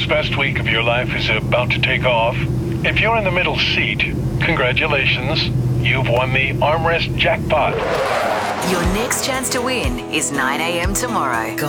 world's best week of your life is about to take off. If you're in the middle seat, congratulations. You've won the armrest jackpot. Your next chance to win is 9 a.m. tomorrow.